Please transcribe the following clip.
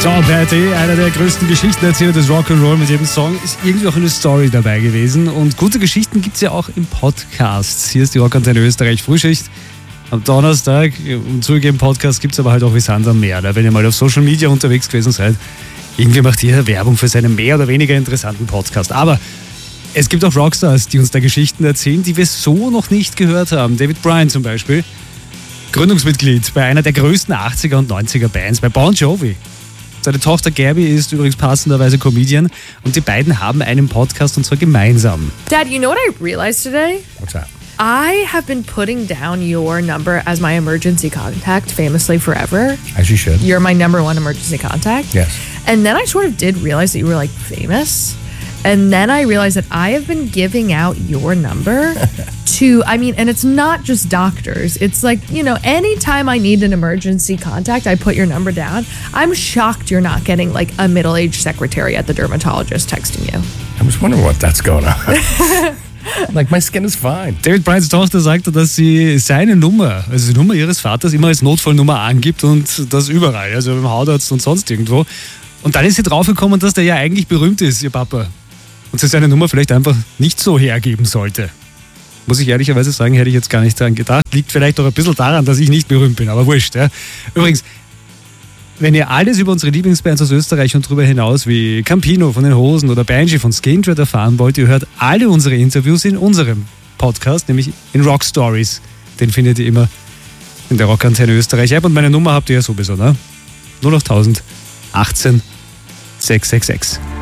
Sean Patty, einer der größten Geschichtenerzähler des Rock'n'Roll. Mit jedem Song ist irgendwie auch eine Story dabei gewesen. Und gute Geschichten gibt es ja auch im Podcast. Hier ist die Rockantenne Österreich Frühschicht. Am Donnerstag, um zugegeben, Podcast gibt es aber halt auch wie Sand am Meer. Wenn ihr mal auf Social Media unterwegs gewesen seid, irgendwie macht jeder Werbung für seinen mehr oder weniger interessanten Podcast. Aber es gibt auch Rockstars, die uns da Geschichten erzählen, die wir so noch nicht gehört haben. David Bryan zum Beispiel, Gründungsmitglied bei einer der größten 80er und 90er Bands, bei Bon Jovi. Seine Tochter Gabby ist übrigens passenderweise Comedian und die beiden haben einen Podcast und zwar gemeinsam. Dad, you know what I realized today? What's that? I have been putting down your number as my emergency contact famously forever. As you should. You're my number one emergency contact. Yes. And then I sort of did realize that you were like famous. And then I realized that I have been giving out your number to, and it's not just doctors. It's like, anytime I need an emergency contact, I put your number down. I'm shocked you're not getting like a middle-aged secretary at the dermatologist texting you. I was wondering what that's going on. Like, my skin is fine. David Bryans Tochter sagte, dass sie seine Nummer, also die Nummer ihres Vaters, immer als Notfallnummer angibt und das überall, also beim Hautarzt und sonst irgendwo. Und dann ist sie draufgekommen, dass der ja eigentlich berühmt ist, ihr Papa. Und sie seine Nummer vielleicht einfach nicht so hergeben sollte. Muss ich ehrlicherweise sagen, hätte ich jetzt gar nicht dran gedacht. Liegt vielleicht auch ein bisschen daran, dass ich nicht berühmt bin, aber wurscht. Ja. Übrigens, wenn ihr alles über unsere Lieblingsbands aus Österreich und darüber hinaus, wie Campino von den Hosen oder Banshee von Skintred erfahren wollt, ihr hört alle unsere Interviews in unserem Podcast, nämlich in Rock Stories. Den findet ihr immer in der Rockantenne Österreich App und meine Nummer habt ihr ja sowieso, ne? 08000 18 666.